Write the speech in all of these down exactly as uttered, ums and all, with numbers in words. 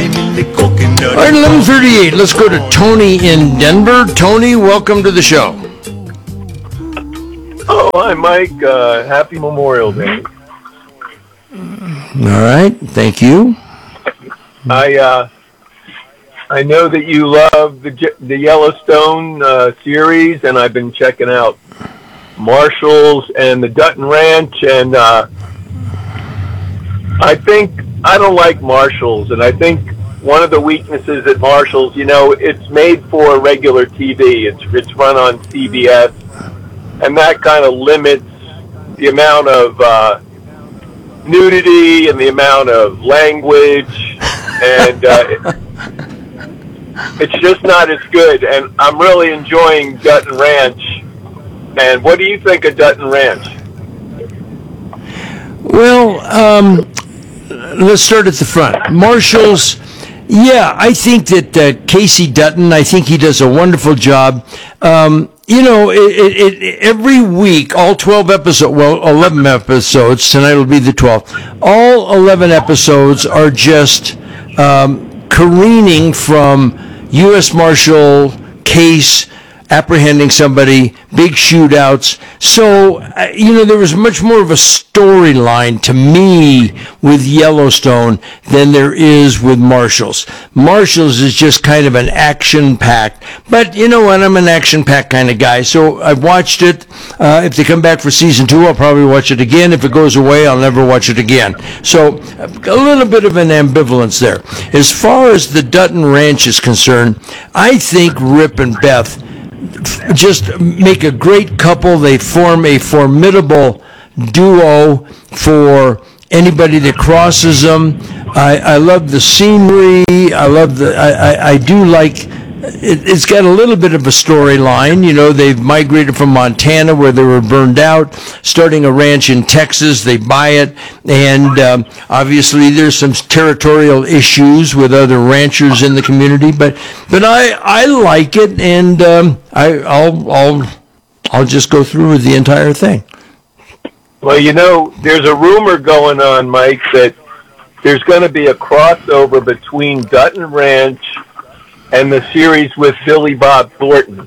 All right, eleven thirty-eight. Let's go to Tony in Denver. Tony, welcome to the show. Oh, hi, Mike. Uh, happy Memorial Day. All right, thank you. I uh, I know that you love the the Yellowstone uh, series, and I've been checking out Marshalls and the Dutton Ranch, and uh, I think I don't like Marshalls, and I think one of the weaknesses at Marshalls, you know, it's made for regular T V. It's it's run on C B S, and that kind of limits the amount of uh, nudity and the amount of language, and uh, it, it's just not as good. And I'm really enjoying Dutton Ranch. And what do you think of Dutton Ranch? Well, um, let's start at the front. Marshalls. Yeah, I think that uh, Casey Dutton, I think he does a wonderful job. Um, you know, it, it, it, every week, all twelve episodes, well, eleven episodes, tonight will be the twelfth, all eleven episodes are just um, careening from U S Marshal case, apprehending somebody, big shootouts. So, uh, you know, there was much more of a storyline to me with Yellowstone than there is with Marshalls. Marshalls is just kind of an action-packed, but you know what, I'm an action-packed kind of guy, so I've watched it. Uh, if they come back for season two, I'll probably watch it again. If it goes away, I'll never watch it again. So, a little bit of an ambivalence there. As far as the Dutton Ranch is concerned, I think Rip and Beth just make a great couple. They form a formidable duo for anybody that crosses them. I, I love the scenery. I love the. I, I, I do like. It, it's got a little bit of a storyline. You know, they've migrated from Montana where they were burned out, starting a ranch in Texas. They buy it, and um, obviously there's some territorial issues with other ranchers in the community. But but I I like it, and um, I I'll I'll I'll just go through with the entire thing. Well, you know, there's a rumor going on, Mike, that there's going to be a crossover between Dutton Ranch and the series with Billy Bob Thornton.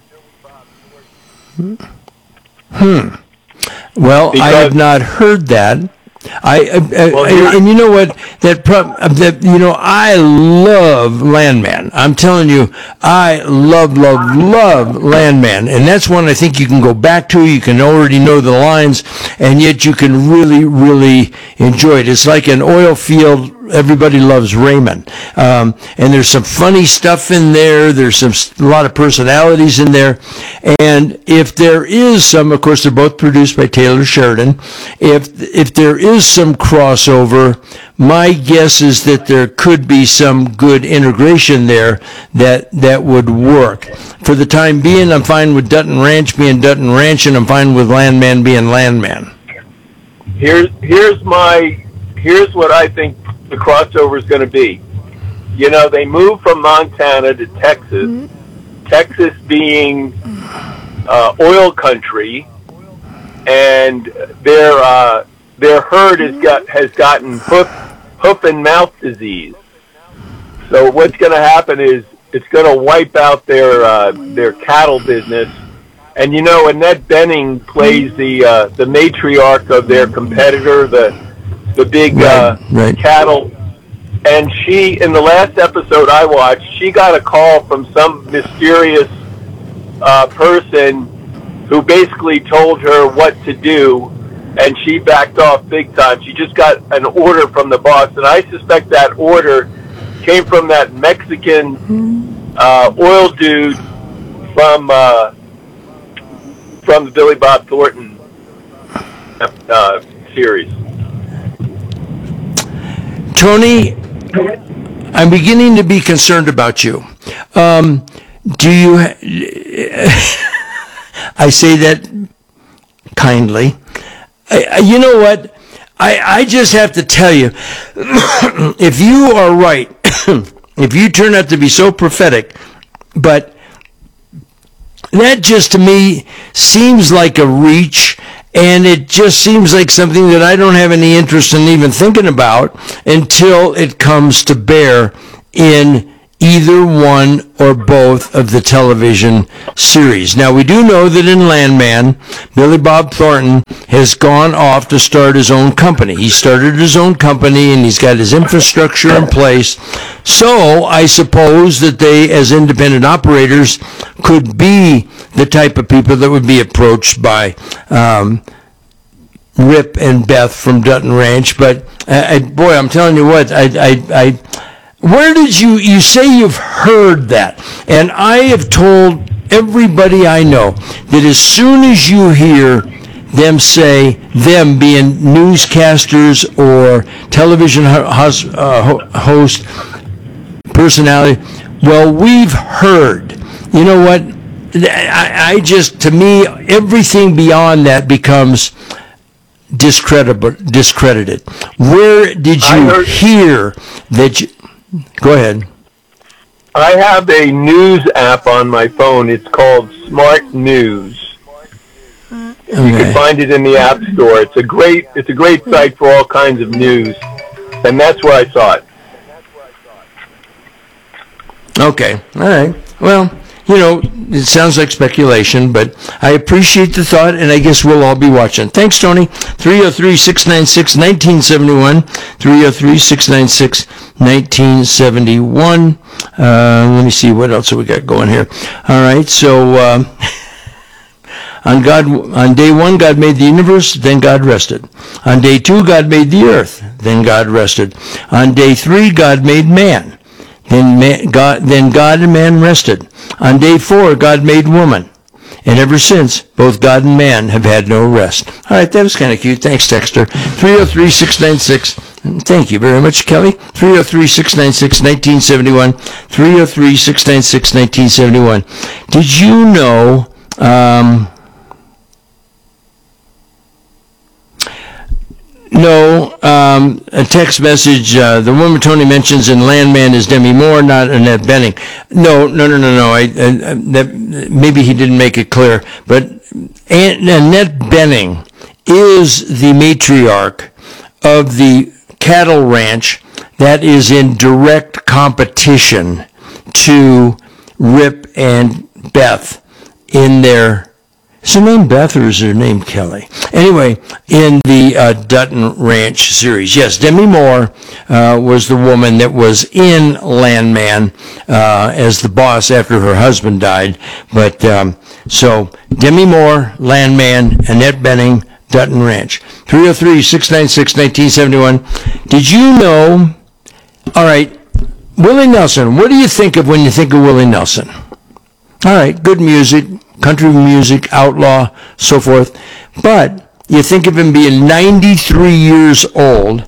Hmm. Well, because, I have not heard that. I, I, well, I and you know what? That, pro, that you know, I love Landman. I'm telling you, I love, love, love Landman, and that's one I think you can go back to. You can already know the lines, and yet you can really, really enjoy it. It's like an oil field. Everybody loves Raymond, um, and there's some funny stuff in there. There's some a lot of personalities in there, and if there is some, of course, they're both produced by Taylor Sheridan. If if there is some crossover, my guess is that there could be some good integration there that that would work. For the time being, I'm fine with Dutton Ranch being Dutton Ranch, and I'm fine with Landman being Landman. Here's here's my here's what I think the crossover is going to be. You know, they moved from Montana to Texas, mm-hmm. Texas being uh, oil country, and their uh, their herd has got has gotten hoof hoof and mouth disease. So what's going to happen is it's going to wipe out their uh, their cattle business. And you know, Annette Bening plays the uh, the matriarch of their competitor, the the big uh, right, right. cattle. And she, in the last episode I watched, she got a call from some mysterious uh, person who basically told her what to do, and she backed off big time. She just got an order from the boss, and I suspect that order came from that Mexican uh, oil dude from uh, from the Billy Bob Thornton uh, series. Tony, I'm beginning to be concerned about you. Um, do you... I say that kindly. I, you know what? I, I just have to tell you, if you are right, if you turn out to be so prophetic, but that just to me seems like a reach, and it just seems like something that I don't have any interest in even thinking about until it comes to bear in either one or both of the television series. Now, we do know that in Landman, Billy Bob Thornton has gone off to start his own company. He started his own company, and he's got his infrastructure in place. So I suppose that they, as independent operators, could be the type of people that would be approached by um, Rip and Beth from Dutton Ranch. But, uh, boy, I'm telling you what, I... I, I Where did you, you say you've heard that? And I have told everybody I know that as soon as you hear them say, them being newscasters or television host, uh, host personality, well, we've heard. You know what? I, I just, to me, everything beyond that becomes discredited. discredited. Where did you heard- hear that you... Go ahead. I have a news app on my phone. It's called Smart News. Okay. You can find it in the App Store. It's a great it's a great site for all kinds of news, and that's where I saw it. Okay. All right. Well, you know, it sounds like speculation, but I appreciate the thought, and I guess we'll all be watching. Thanks, Tony. three oh three, six nine six, one nine seven one, three oh three, six nine six, one nine seven one. Uh, let me see, what else have we got going here? All right, so uh, on God, on day one, God made the universe, then God rested. On day two, God made the earth, then God rested. On day three, God made man. Then man, God, then God and man rested. On day four, God made woman. And ever since, both God and man have had no rest. All right, that was kind of cute. Thanks, Texter. three oh three, six nine six. Thank you very much, Kelly. three oh three, six nine six, one nine seven one. three oh three, six nine six, one nine seven one. Did you know... Um, No, um, a text message, uh, the woman Tony mentions in Landman is Demi Moore, not Annette Bening. No, no, no, no, no. I, I, that, maybe he didn't make it clear. But Annette Bening is the matriarch of the cattle ranch that is in direct competition to Rip and Beth in their... Is her name Beth or is her name Kelly? Anyway, in the uh, Dutton Ranch series. Yes, Demi Moore uh, was the woman that was in Landman uh, as the boss after her husband died. But um, so Demi Moore, Landman, Annette Bening, Dutton Ranch. three oh three, six nine six, one nine seven one. Did you know, all right, Willie Nelson, what do you think of when you think of Willie Nelson? All right, good music. Country music, outlaw, so forth. But you think of him being ninety-three years old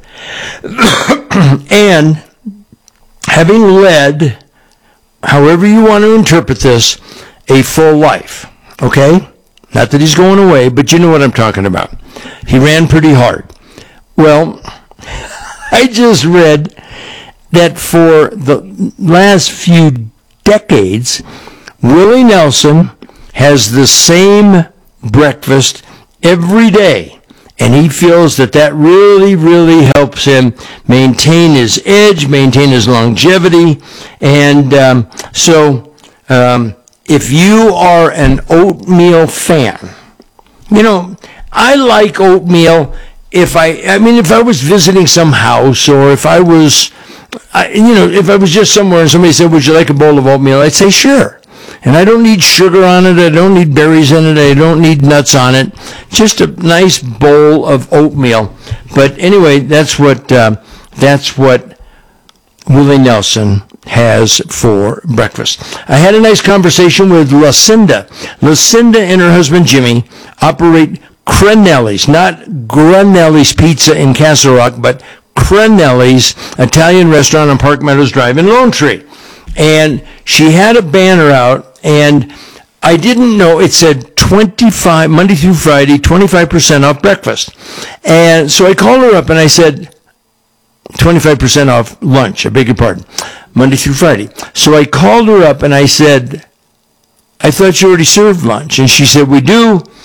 and having led, however you want to interpret this, a full life. Okay? Not that he's going away, but you know what I'm talking about. He ran pretty hard. Well, I just read that for the last few decades, Willie Nelson has the same breakfast every day, and he feels that that really, really helps him maintain his edge, maintain his longevity, and um, so um, if you are an oatmeal fan, you know, I like oatmeal if I, I mean, if I was visiting some house, or if I was, I, you know, if I was just somewhere and somebody said, would you like a bowl of oatmeal? I'd say, sure. And I don't need sugar on it. I don't need berries in it. I don't need nuts on it. Just a nice bowl of oatmeal. But anyway, that's what uh, that's what Willie Nelson has for breakfast. I had a nice conversation with Lucinda. Lucinda and her husband Jimmy operate Crenelli's, not Granelli's Pizza in Castle Rock, but Crenelli's Italian restaurant on Park Meadows Drive in Lone Tree. And she had a banner out, and I didn't know, it said twenty-five, Monday through Friday, twenty-five percent off breakfast. And so I called her up and I said, twenty-five percent off lunch, I beg your pardon, Monday through Friday. So I called her up and I said, I thought you already served lunch. And she said, we do.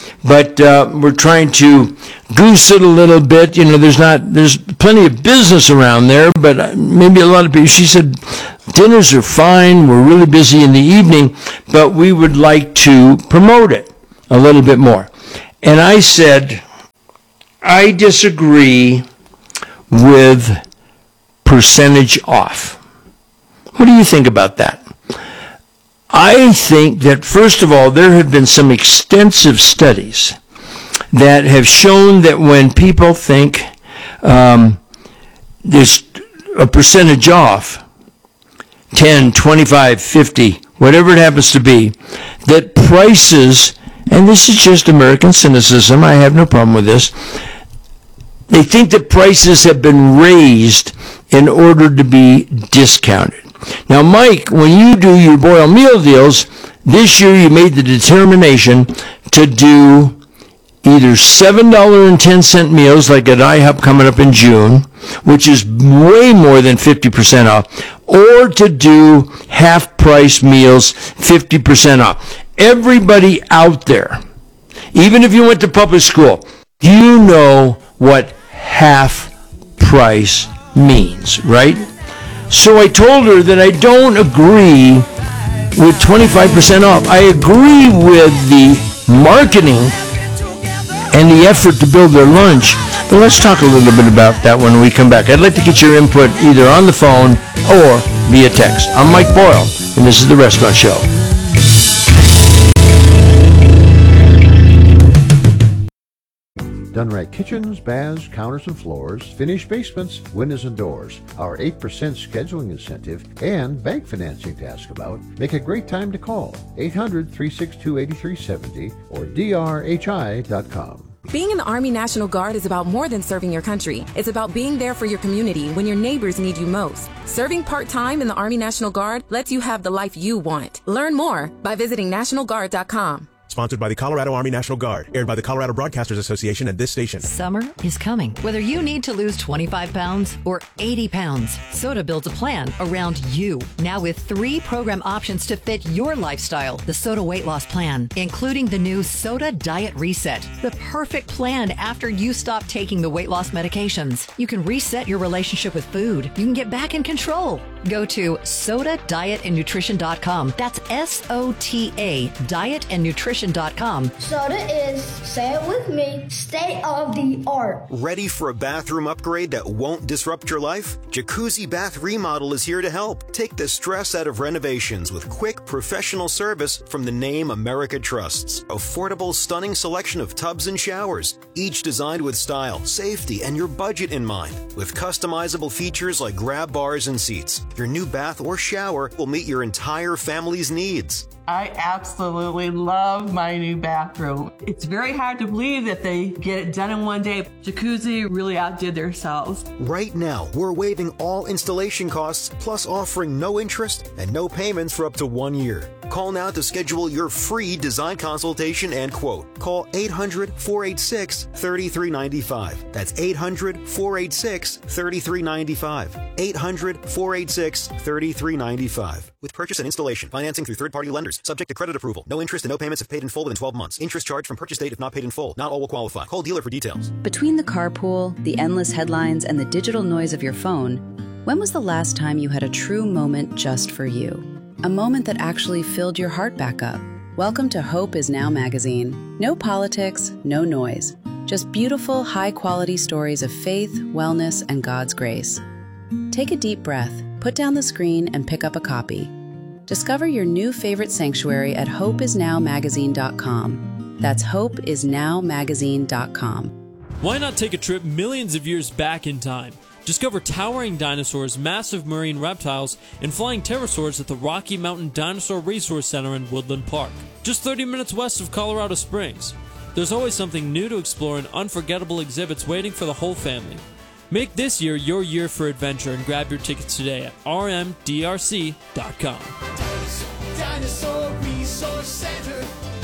but uh, we're trying to goose it a little bit. You know, there's not there's plenty of business around there, but maybe a lot of people. She said dinners are fine. We're really busy in the evening, but we would like to promote it a little bit more. And I said, I disagree with percentage off. What do you think about that? I think that, first of all, there have been some extensive studies that have shown that when people think um, there's a percentage off, ten, twenty-five, fifty, whatever it happens to be, that prices, and this is just American cynicism, I have no problem with this, they think that prices have been raised in order to be discounted. Now, Mike, when you do your Boyle meal deals, this year you made the determination to do either seven dollars and ten cents meals like at IHOP coming up in June, which is way more than fifty percent off, or to do half-price meals, fifty percent off. Everybody out there, even if you went to public school, you know what half-price means, right? So I told her that I don't agree with twenty-five percent off. I agree with the marketing and the effort to build their lunch. But let's talk a little bit about that when we come back. I'd like to get your input either on the phone or via text. I'm Mike Boyle, and this is The Restaurant Show. Dunrack Kitchens, baths, counters and floors, finished basements, windows and doors. Our eight percent scheduling incentive and bank financing to ask about make a great time to call. eight hundred, three six two, eight three seven zero or D R H I dot com. Being in the Army National Guard is about more than serving your country. It's about being there for your community when your neighbors need you most. Serving part-time in the Army National Guard lets you have the life you want. Learn more by visiting national guard dot com. Sponsored by the Colorado Army National Guard. Aired by the Colorado Broadcasters Association and this station. Summer is coming. Whether you need to lose twenty-five pounds or eighty pounds, Soda builds a plan around you. Now with three program options to fit your lifestyle. The Soda Weight Loss Plan, including the new Soda Diet Reset. The perfect plan after you stop taking the weight loss medications. You can reset your relationship with food. You can get back in control. Go to soda diet and nutrition dot com. That's S O T A, diet and nutrition dot com. Soda is, say it with me, state of the art. Ready for a bathroom upgrade that won't disrupt your life? Jacuzzi Bath Remodel is here to help. Take the stress out of renovations with quick, professional service from the name America trusts. Affordable, stunning selection of tubs and showers, each designed with style, safety, and your budget in mind. With customizable features like grab bars and seats, your new bath or shower will meet your entire family's needs. I absolutely love my new bathroom. It's very hard to believe that they get it done in one day. Jacuzzi really outdid themselves. Right now, we're waiving all installation costs, plus offering no interest and no payments for up to one year. Call now to schedule your free design consultation and quote. Call eight hundred, four eight six, three three nine five. That's eight hundred, four eight six, three three nine five. eight hundred, four eight six, three three nine five. With purchase and installation, financing through third-party lenders, subject to credit approval. No interest and no payments if paid in full within twelve months. Interest charged from purchase date if not paid in full. Not all will qualify. Call dealer for details. Between the carpool, the endless headlines, and the digital noise of your phone, when was the last time you had a true moment just for you? A moment that actually filled your heart back up. Welcome to Hope Is Now magazine. No politics, no noise. Just beautiful, high-quality stories of faith, wellness, and God's grace. Take a deep breath, put down the screen, and pick up a copy. Discover your new favorite sanctuary at hope is now magazine dot com. That's hope is now magazine dot com. Why not take a trip millions of years back in time? Discover towering dinosaurs, massive marine reptiles, and flying pterosaurs at the Rocky Mountain Dinosaur Resource Center in Woodland Park, just thirty minutes west of Colorado Springs. There's always something new to explore and unforgettable exhibits waiting for the whole family. Make this year your year for adventure and grab your tickets today at R M D R C dot com. Dinosaur Resource Center,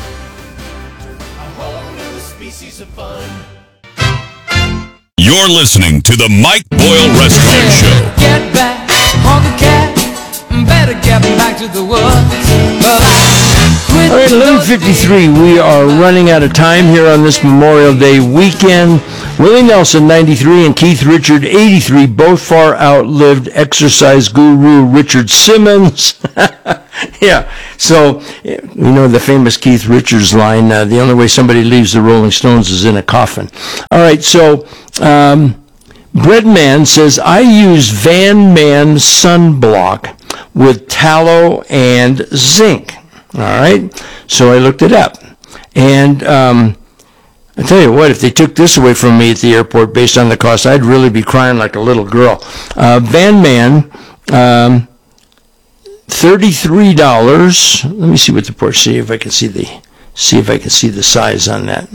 a whole new species of fun. You're listening to the Mike Boyle Restaurant Show. Get back, Uncle Cat, better get back to the woods. Well, I quit. All right, eleven fifty-three. We are running out of time here on this Memorial Day weekend. Willie Nelson, ninety-three, and Keith Richard, eighty-three, both far outlived exercise guru Richard Simmons. Yeah, so, you know the famous Keith Richards line, uh, the only way somebody leaves the Rolling Stones is in a coffin. All right, so um, Breadman says, I use Van Man sunblock with tallow and zinc. All right, so I looked it up. And um, I tell you what, if they took this away from me at the airport based on the cost, I'd really be crying like a little girl. Uh, Van Man, um, thirty-three dollars. Let me see what the port. See if I can see the see if I can see the size on that.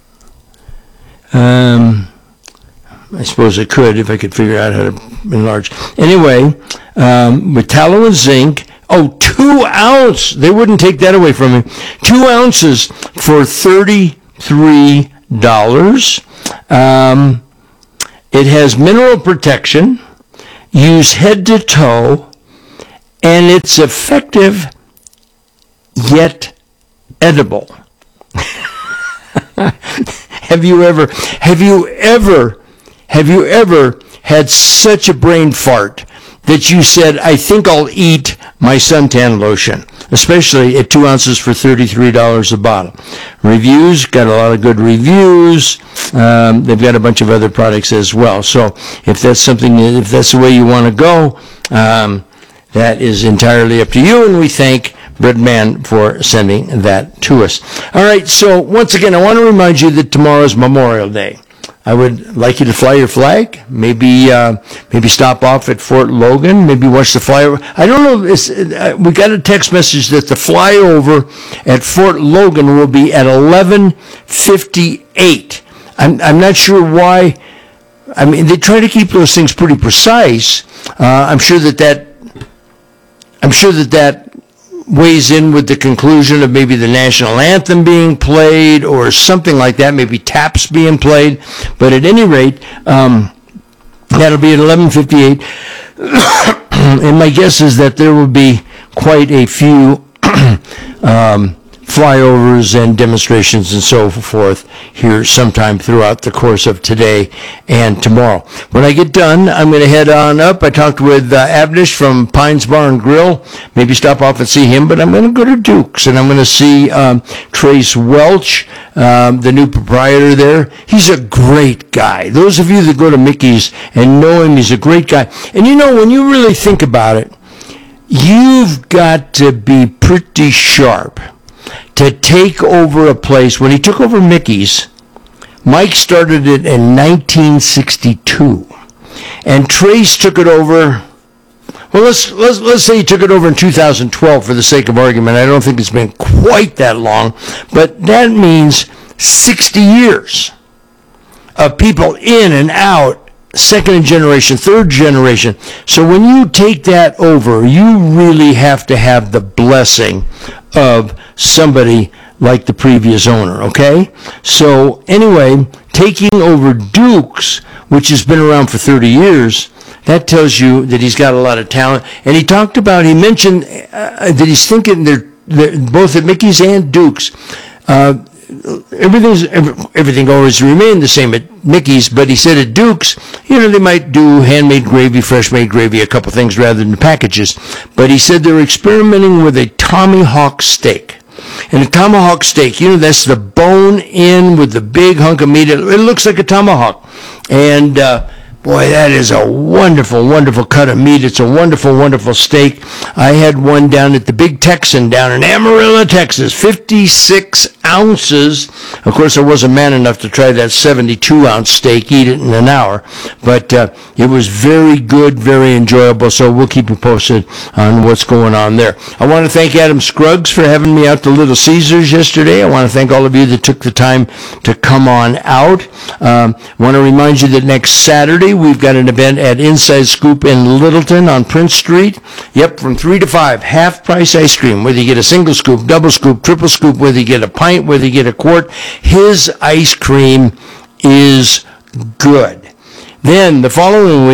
Um, I suppose I could if I could figure out how to enlarge. Anyway, um, with tallow and zinc. Oh, two ounce. They wouldn't take that away from me. Two ounces for thirty-three dollars. Um, it has mineral protection. Use head to toe. And it's effective, yet edible. Have you ever, have you ever, have you ever had such a brain fart that you said, I think I'll eat my suntan lotion, especially at two ounces for thirty-three dollars a bottle. Reviews, got a lot of good reviews. Um, they've got a bunch of other products as well. So if that's something, if that's the way you want to go, um, that is entirely up to you, and we thank Breadman for sending that to us. All right, so once again, I want to remind you that tomorrow is Memorial Day. I would like you to fly your flag, maybe uh, maybe stop off at Fort Logan, maybe watch the flyover. I don't know, it's, uh, we got a text message that the flyover at Fort Logan will be at eleven fifty-eight. I'm, I'm not sure why. I mean, they try to keep those things pretty precise. Uh, I'm sure that that I'm sure that that weighs in with the conclusion of maybe the national anthem being played or something like that, maybe taps being played. But at any rate, um, that'll be at eleven fifty-eight. And my guess is that there will be quite a few um, flyovers and demonstrations and so forth here sometime throughout the course of today and tomorrow. When I get done, I'm going to head on up. I talked with uh, Abdish from Pines Bar and Grill. Maybe stop off and see him, but I'm going to go to Duke's, and I'm going to see um, Trace Welch, um, the new proprietor there. He's a great guy. Those of you that go to Mickey's and know him, he's a great guy. And you know, when you really think about it, you've got to be pretty sharp to take over a place. When he took over Mickey's, Mike started it in nineteen sixty-two, and Trace took it over. Well, let's let's let's say he took it over in two thousand twelve for the sake of argument. I don't think it's been quite that long, but that means sixty years of people in and out, second generation, third generation. So when you take that over, you really have to have the blessing of somebody like the previous owner, okay? So anyway, taking over Duke's, which has been around for thirty years, that tells you that he's got a lot of talent. And he talked about, he mentioned uh, that he's thinking they're, they're both at Mickey's and Duke's. Uh, everything's everything always remained the same at Mickey's, but he said at Duke's, you know, they might do handmade gravy, fresh made gravy, a couple things rather than packages. But he said they're experimenting with a tomahawk steak. And a tomahawk steak, you know, that's the bone in with the big hunk of meat. It, it looks like a tomahawk. And uh, boy, that is a wonderful, wonderful cut of meat. It's a wonderful, wonderful steak. I had one down at the Big Texan down in Amarillo, Texas, fifty-six ounces. Of course, I wasn't man enough to try that seventy-two ounce steak, eat it in an hour. But uh, it was very good, very enjoyable. So we'll keep you posted on what's going on there. I want to thank Adam Scruggs for having me out to Little Caesars yesterday. I want to thank all of you that took the time to come on out. Um, I want to remind you that next Saturday, we've got an event at Inside Scoop in Littleton on Prince Street. Yep, from three to five, half price ice cream. Whether you get a single scoop, double scoop, triple scoop, whether you get a pint, whether you get a quart, his ice cream is good. Then the following week,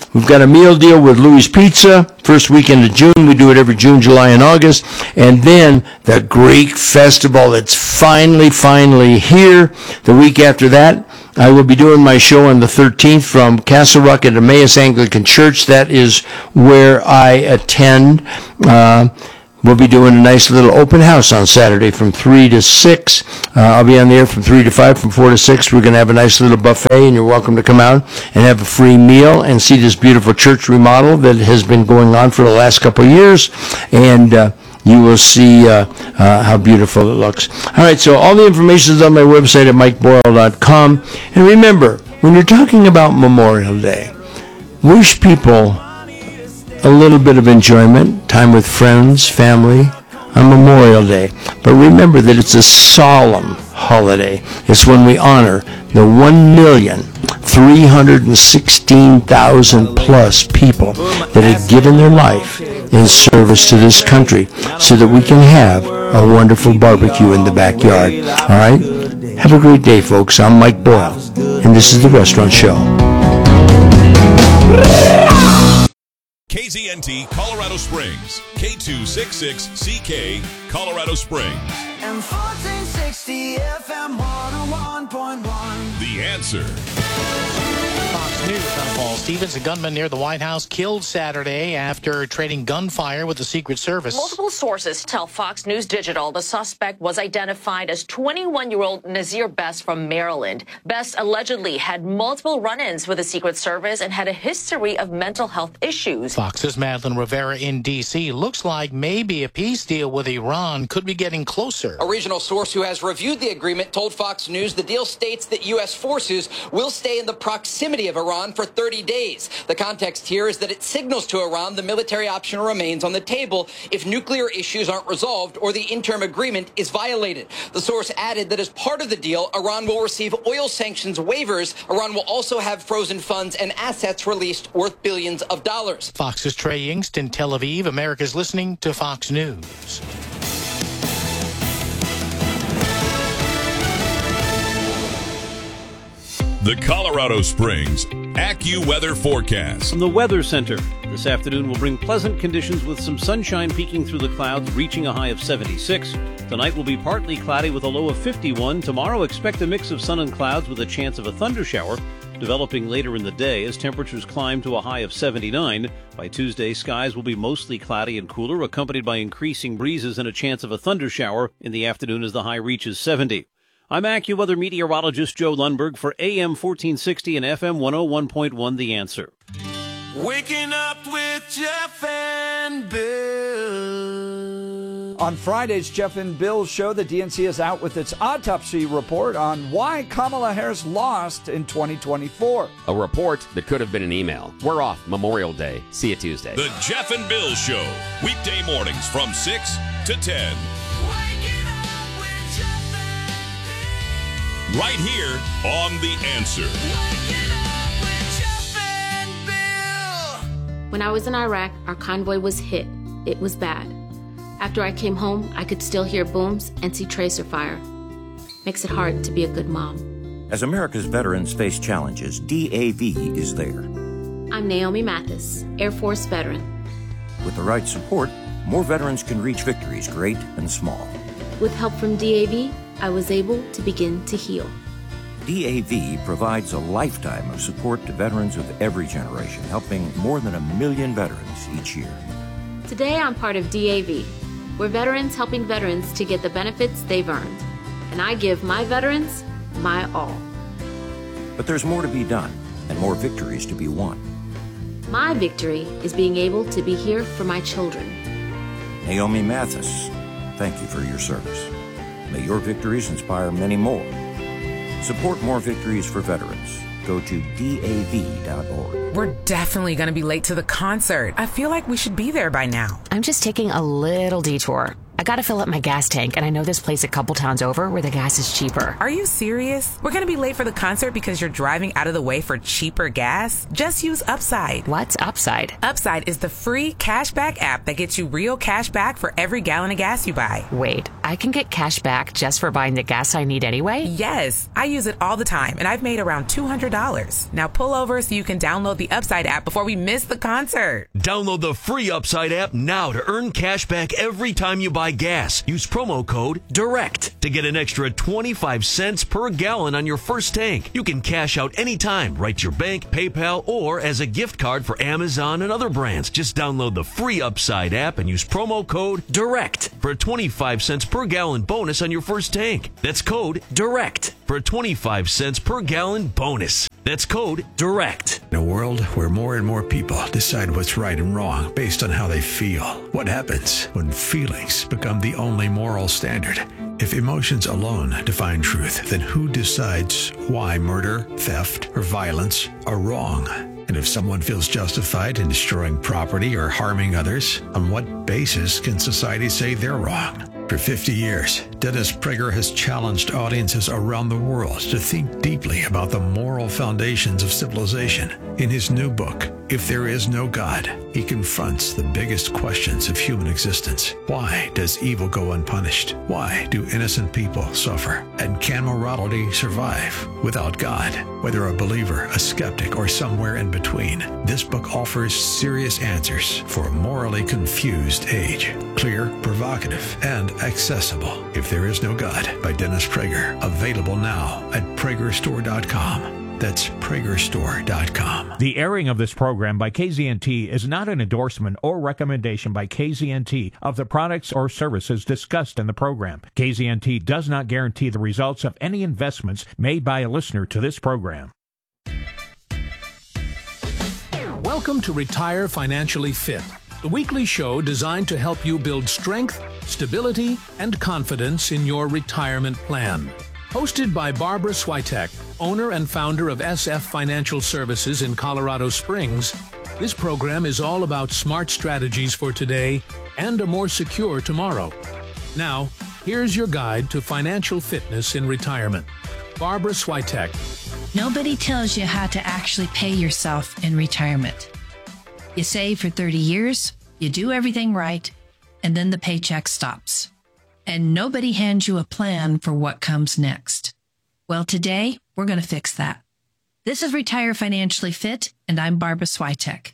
We've got a meal deal with Louis Pizza, first weekend of June. We do it every June, July, and August. And then the Greek Festival that's finally, finally here. The week after that, I will be doing my show on the thirteenth from Castle Rock at Emmaus Anglican Church. That is where I attend. Uh, we'll be doing a nice little open house on Saturday from three to six. Uh, I'll be on the air from three to five, from four to six. We're going to have a nice little buffet, and you're welcome to come out and have a free meal and see this beautiful church remodel that has been going on for the last couple of years. And uh, you will see uh, uh, how beautiful it looks. All right, so all the information is on my website at mike boyle dot com. And remember, when you're talking about Memorial Day, wish people a little bit of enjoyment, time with friends, family on Memorial Day. But remember that it's a solemn holiday. It's when we honor the one million three hundred sixteen thousand plus people that have given their life in service to this country so that we can have a wonderful barbecue in the backyard. All right? Have a great day, folks. I'm Mike Boyle, and this is The Restaurant Show. K Z N T Colorado Springs, K two sixty-six C K, Colorado Springs. And fourteen sixty F M one oh one point one. The Answer. Fox News, I'm Paul Stevens. A gunman near the White House killed Saturday after trading gunfire with the Secret Service. Multiple sources tell Fox News Digital the suspect was identified as twenty-one-year-old Nazir Best from Maryland. Best allegedly had multiple run-ins with the Secret Service and had a history of mental health issues. Fox's Madeline Rivera in D C looks like maybe a peace deal with Iran could be getting closer. A regional source who has reviewed the agreement told Fox News the deal states that U S forces will stay in the proximity of Iran for thirty days. The context here is that it signals to Iran the military option remains on the table if nuclear issues aren't resolved or the interim agreement is violated. The source added that as part of the deal, Iran will receive oil sanctions waivers. Iran will also have frozen funds and assets released worth billions of dollars. Fox's Trey Yingst in Tel Aviv. America's listening to Fox News. The Colorado Springs AccuWeather forecast. From the Weather Center, this afternoon will bring pleasant conditions with some sunshine peeking through the clouds, reaching a high of seventy-six. Tonight will be partly cloudy with a low of fifty-one. Tomorrow, expect a mix of sun and clouds with a chance of a thundershower developing later in the day as temperatures climb to a high of seventy-nine. By Tuesday, skies will be mostly cloudy and cooler, accompanied by increasing breezes and a chance of a thundershower in the afternoon as the high reaches seventy. I'm AccuWeather meteorologist Joe Lundberg for A M fourteen sixty and F M one oh one point one The Answer. Waking up with Jeff and Bill. On Friday's Jeff and Bill show, the D N C is out with its autopsy report on why Kamala Harris lost in twenty twenty-four. A report that could have been an email. We're off Memorial Day. See you Tuesday. The Jeff and Bill Show. Weekday mornings from six to ten. Right here on The Answer. When I was in Iraq, our convoy was hit. It was bad. After I came home, I could still hear booms and see tracer fire. Makes it hard to be a good mom. As America's veterans face challenges, D A V is there. I'm Naomi Mathis, Air Force veteran. With the right support, more veterans can reach victories, great and small. With help from D A V, I was able to begin to heal. D A V provides a lifetime of support to veterans of every generation, helping more than a million veterans each year. Today, I'm part of D A V. We're veterans helping veterans to get the benefits they've earned. And I give my veterans my all. But there's more to be done and more victories to be won. My victory is being able to be here for my children. Naomi Mathis, thank you for your service. May your victories inspire many more. Support more victories for veterans. Go to D A V dot org. We're definitely going to be late to the concert. I feel like we should be there by now. I'm just taking a little detour. I gotta fill up my gas tank, and I know this place a couple towns over where the gas is cheaper. Are you serious? We're gonna be late for the concert because you're driving out of the way for cheaper gas? Just use Upside. What's Upside? Upside is the free cashback app that gets you real cash back for every gallon of gas you buy. Wait, I can get cash back just for buying the gas I need anyway? Yes, I use it all the time, and I've made around two hundred dollars. Now pull over so you can download the Upside app before we miss the concert. Download the free Upside app now to earn cash back every time you buy gas. Use promo code DIRECT to get an extra twenty-five cents per gallon on your first tank. You can cash out anytime, right to your bank, PayPal, or as a gift card for Amazon and other brands. Just download the free Upside app and use promo code DIRECT for a twenty-five cents per gallon bonus on your first tank. That's code DIRECT for a twenty-five cents per gallon bonus. That's code DIRECT. In a world where more and more people decide what's right and wrong based on how they feel, what happens when feelings become the only moral standard? If emotions alone define truth, then who decides why murder, theft, or violence are wrong? And if someone feels justified in destroying property or harming others, on what basis can society say they're wrong? For fifty years, Dennis Prager has challenged audiences around the world to think deeply about the moral foundations of civilization. In his new book, If There Is No God, he confronts the biggest questions of human existence. Why does evil go unpunished? Why do innocent people suffer? And can morality survive without God? Whether a believer, a skeptic, or somewhere in between, this book offers serious answers for a morally confused age. Clear, provocative, and accessible. If There Is No God by Dennis Prager. Available now at Prager Store dot com. That's Prager Store dot com. The airing of this program by K Z N T is not an endorsement or recommendation by K Z N T of the products or services discussed in the program. K Z N T does not guarantee the results of any investments made by a listener to this program. Welcome to Retire Financially Fit, the weekly show designed to help you build strength, stability, and confidence in your retirement plan. Hosted by Barbara Switek, owner and founder of S F Financial Services in Colorado Springs, this program is all about smart strategies for today and a more secure tomorrow. Now, here's your guide to financial fitness in retirement. Barbara Switek. Nobody tells you how to actually pay yourself in retirement. You save for thirty years, you do everything right, and then the paycheck stops. And nobody hands you a plan for what comes next. Well, today, we're going to fix that. This is Retire Financially Fit, and I'm Barbara Switek.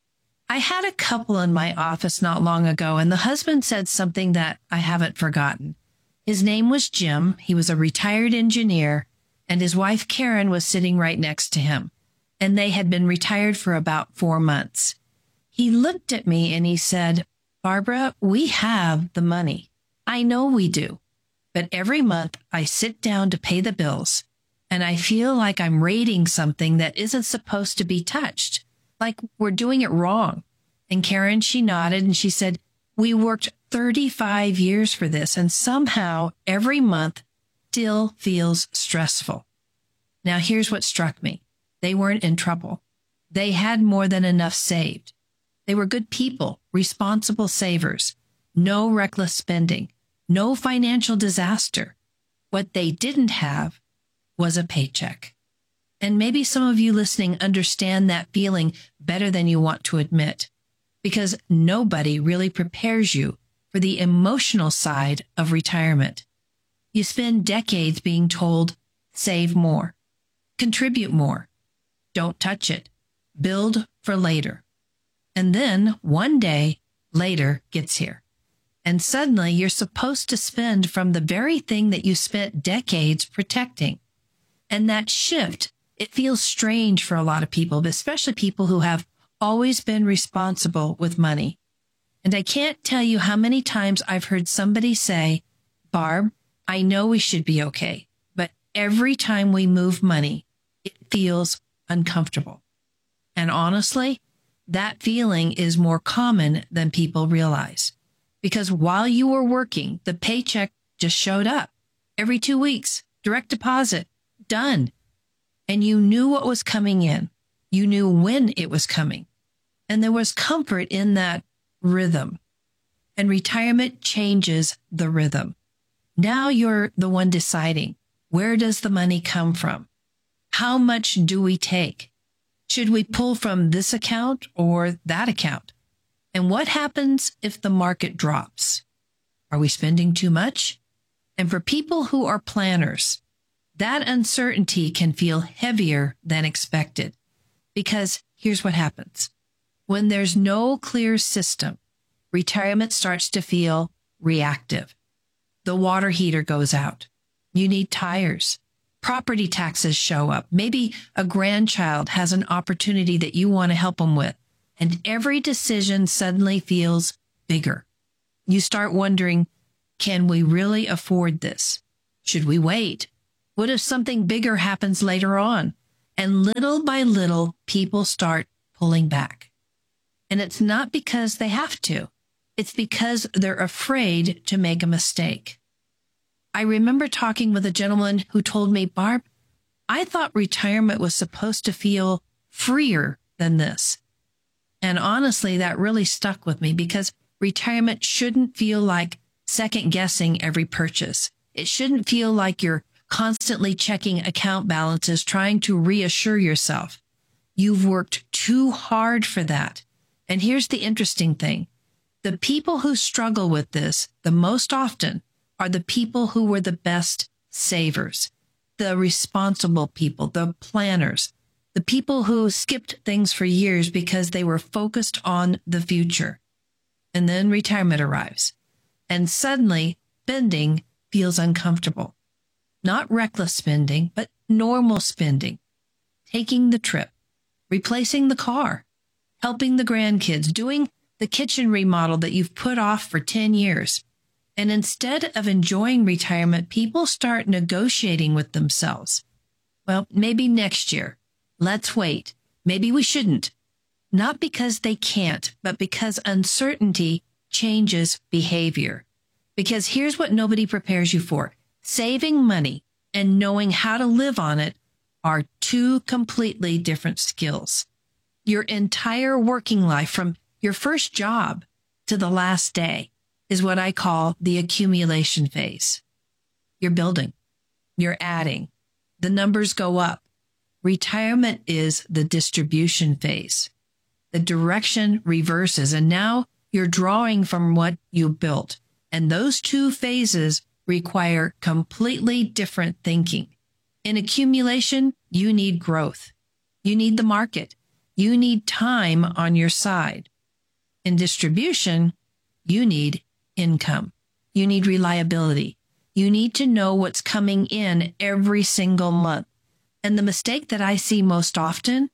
I had a couple in my office not long ago, and the husband said something that I haven't forgotten. His name was Jim. He was a retired engineer, and his wife Karen was sitting right next to him. And they had been retired for about four months. He looked at me and he said, Barbara, we have the money. I know we do. But every month I sit down to pay the bills and I feel like I'm raiding something that isn't supposed to be touched, like we're doing it wrong. And Karen, she nodded and she said, we worked thirty-five years for this and somehow every month still feels stressful. Now here's what struck me. They weren't in trouble. They had more than enough saved. They were good people, responsible savers. No reckless spending, no financial disaster. What they didn't have was a paycheck. And maybe some of you listening understand that feeling better than you want to admit, because nobody really prepares you for the emotional side of retirement. You spend decades being told, save more, contribute more, don't touch it, build for later. And then one day later gets here. And suddenly you're supposed to spend from the very thing that you spent decades protecting. And that shift, it feels strange for a lot of people, but especially people who have always been responsible with money. And I can't tell you how many times I've heard somebody say, Barb, I know we should be okay, but every time we move money, it feels uncomfortable. And honestly, that feeling is more common than people realize. Because while you were working, the paycheck just showed up. Every two weeks, direct deposit, done. And you knew what was coming in. You knew when it was coming. And there was comfort in that rhythm. And retirement changes the rhythm. Now you're the one deciding, where does the money come from? How much do we take? Should we pull from this account or that account? And what happens if the market drops? Are we spending too much And for people who are planners, that uncertainty can feel heavier than expected. Because here's what happens. When there's no clear system, retirement starts to feel reactive. The water heater goes out. You need tires. Property taxes show up. Maybe a grandchild has an opportunity that you want to help them with. And every decision suddenly feels bigger. You start wondering, can we really afford this? Should we wait? What if something bigger happens later on? And little by little, people start pulling back. And it's not because they have to. It's because they're afraid to make a mistake. I remember talking with a gentleman who told me, Barb, I thought retirement was supposed to feel freer than this. And honestly, that really stuck with me because retirement shouldn't feel like second guessing every purchase. It shouldn't feel like you're constantly checking account balances, trying to reassure yourself. You've worked too hard for that. And here's the interesting thing. The people who struggle with this the most often are the people who were the best savers, the responsible people, the planners, the people who skipped things for years because they were focused on the future. And then retirement arrives. And suddenly, spending feels uncomfortable. Not reckless spending, but normal spending. Taking the trip, replacing the car, helping the grandkids, doing the kitchen remodel that you've put off for ten years. And instead of enjoying retirement, people start negotiating with themselves. Well, maybe next year. Let's wait. Maybe we shouldn't. Not because they can't, but because uncertainty changes behavior. Because here's what nobody prepares you for. Saving money and knowing how to live on it are two completely different skills. Your entire working life, from your first job to the last day, is what I call the accumulation phase. You're building. You're adding. The numbers go up. Retirement is the distribution phase. The direction reverses, and now you're drawing from what you built. And those two phases require completely different thinking. In accumulation, you need growth. You need the market. You need time on your side. In distribution, you need income. You need reliability. You need to know what's coming in every single month. And the mistake that I see most often,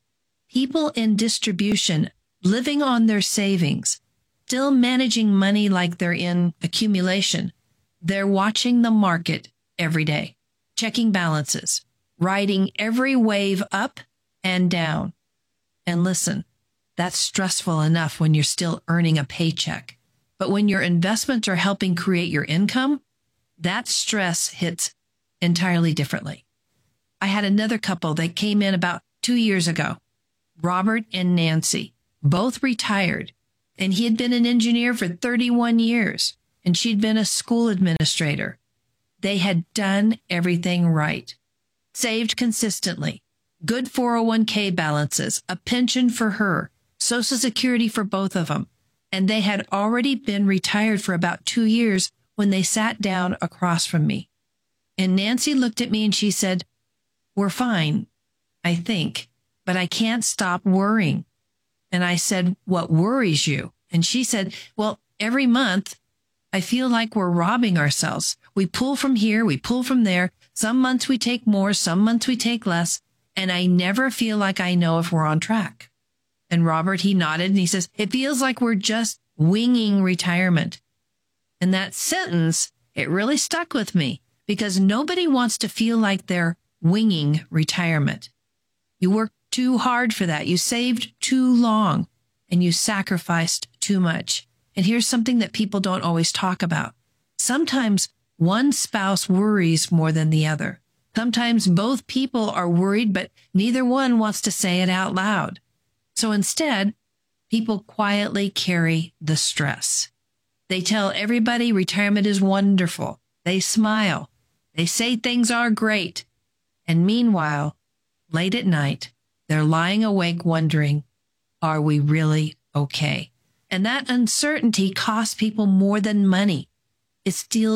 people in distribution living on their savings, still managing money like they're in accumulation. They're watching the market every day, checking balances, riding every wave up and down. And listen, that's stressful enough when you're still earning a paycheck. But when your investments are helping create your income, that stress hits entirely differently. I had another couple that came in about two years ago, Robert and Nancy, both retired. And he had been an engineer for thirty-one years, and she'd been a school administrator. They had done everything right, saved consistently, good four oh one k balances, a pension for her, Social Security for both of them. And they had already been retired for about two years when they sat down across from me. And Nancy looked at me and she said, "We're fine, I think, but I can't stop worrying." And I said, "What worries you?" And she said, "Well, every month I feel like we're robbing ourselves. We pull from here, we pull from there. Some months we take more, some months we take less. And I never feel like I know if we're on track." And Robert, he nodded and he says, "It feels like we're just winging retirement." And that sentence, it really stuck with me because nobody wants to feel like they're winging retirement. You worked too hard for that. You saved too long and you sacrificed too much. And here's something that people don't always talk about. Sometimes one spouse worries more than the other. Sometimes both people are worried, but neither one wants to say it out loud. So instead, people quietly carry the stress. They tell everybody retirement is wonderful. They smile. They say things are great. And meanwhile, late at night, they're lying awake wondering, are we really okay? And that uncertainty costs people more than money. It steals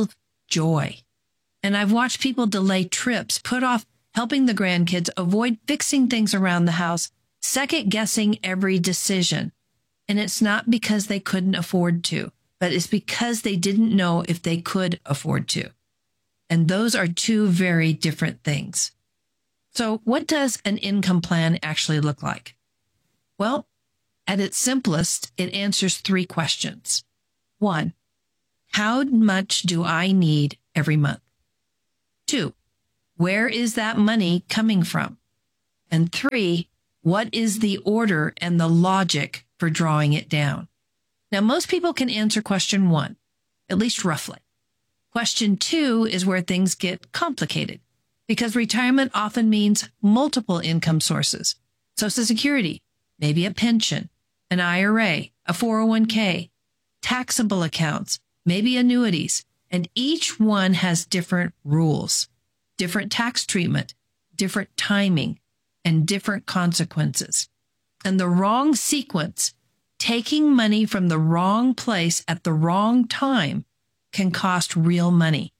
joy. And I've watched people delay trips, put off helping the grandkids, avoid fixing things around the house, second guessing every decision. And it's not because they couldn't afford to, but it's because they didn't know if they could afford to. And those are two very different things. So what does an income plan actually look like? Well, at its simplest, it answers three questions. One, how much do I need every month? Two, where is that money coming from? And three, what is the order and the logic for drawing it down? Now, most people can answer question one, at least roughly. Question two is where things get complicated because retirement often means multiple income sources. Social Security, maybe a pension, an I R A, a four oh one k, taxable accounts, maybe annuities, and each one has different rules, different tax treatment, different timing, and different consequences. And the wrong sequence, taking money from the wrong place at the wrong time, can cost real money.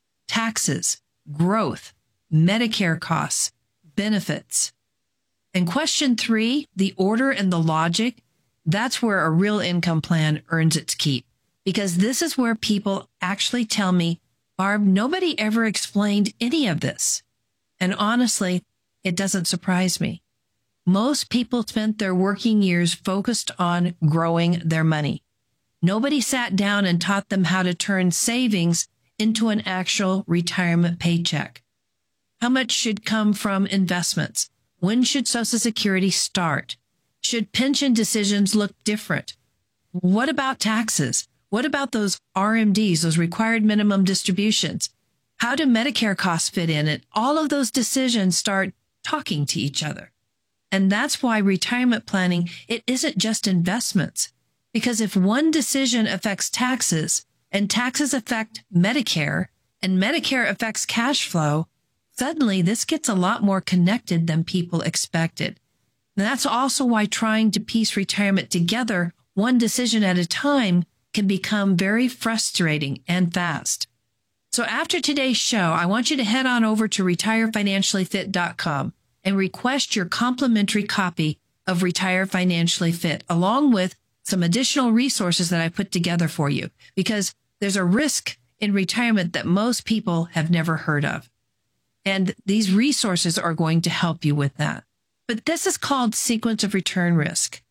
Taxes, growth, Medicare costs, benefits. And question three, the order and the logic, that's where a real income plan earns its keep. Because this is where people actually tell me, Barb, nobody ever explained any of this. And honestly, it doesn't surprise me. Most people spent their working years focused on growing their money. Nobody sat down and taught them how to turn savings into an actual retirement paycheck. How much should come from investments? When should Social Security start? Should pension decisions look different? What about taxes? What about those R M Ds, those required minimum distributions? How do Medicare costs fit in? And all of those decisions start talking to each other. And that's why retirement planning, it isn't just investments. Because if one decision affects taxes and taxes affect Medicare and Medicare affects cash flow, suddenly this gets a lot more connected than people expected. And that's also why trying to piece retirement together one decision at a time can become very frustrating and fast. So after today's show, I want you to head on over to retire financially fit dot com and request your complimentary copy of Retire Financially Fit, along with some additional resources that I put together for you, because there's a risk in retirement that most people have never heard of. And these resources are going to help you with that. But this is called sequence of return risk.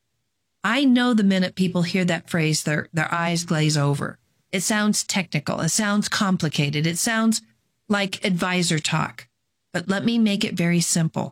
I know the minute people hear that phrase, their, their eyes glaze over. It sounds technical. It sounds complicated. It sounds like advisor talk. But let me make it very simple.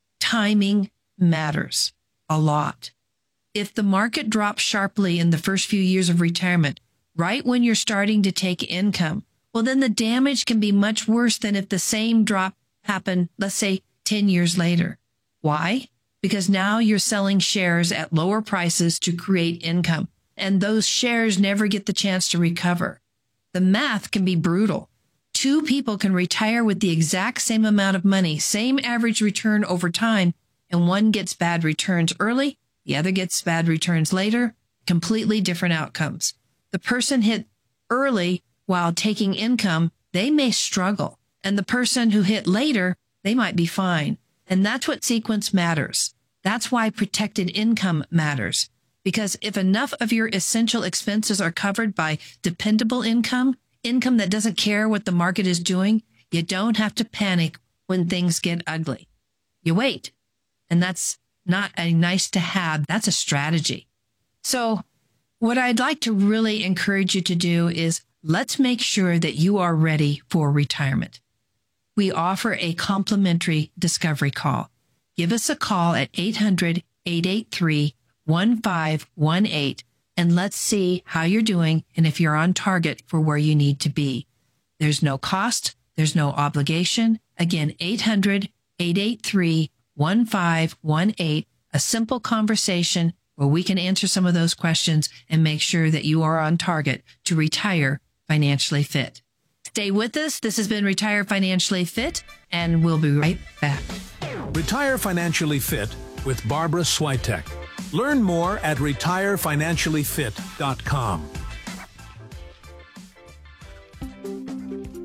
Timing matters a lot. If the market drops sharply in the first few years of retirement, right when you're starting to take income, well, then the damage can be much worse than if the same drop happened, let's say, ten years later. Why? Because now you're selling shares at lower prices to create income, and those shares never get the chance to recover. The math can be brutal. Two people can retire with the exact same amount of money, same average return over time, and one gets bad returns early, the other gets bad returns later, completely different outcomes. The person hit early while taking income, they may struggle. And the person who hit later, they might be fine. And that's what sequence matters. That's why protected income matters. Because if enough of your essential expenses are covered by dependable income, income that doesn't care what the market is doing, you don't have to panic when things get ugly. You wait. And that's not a nice to have. That's a strategy. So what I'd like to really encourage you to do is let's make sure that you are ready for retirement. We offer a complimentary discovery call. Give us a call at eight hundred, eight eight three, one five one eight and let's see how you're doing and if you're on target for where you need to be. There's no cost. There's no obligation. Again, eight hundred, eight eight three, one five one eight, a simple conversation where we can answer some of those questions and make sure that you are on target to retire financially fit. Stay with us. This has been Retire Financially Fit, and we'll be right back. Retire Financially Fit with Barbara Swiatek. Learn more at retire financially fit dot com.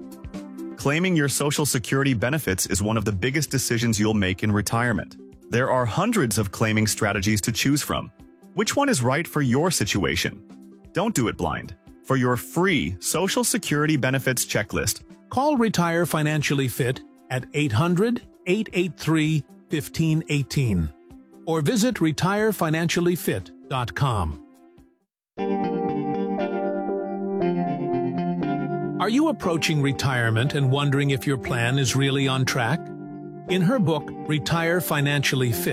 Claiming your Social Security benefits is one of the biggest decisions you'll make in retirement. There are hundreds of claiming strategies to choose from. Which one is right for your situation? Don't do it blind. For your free Social Security benefits checklist, call Retire Financially Fit at eight hundred, eight eight three, one five one eight or visit retire financially fit dot com. Are you approaching retirement and wondering if your plan is really on track? In her book, Retire Financially Fit,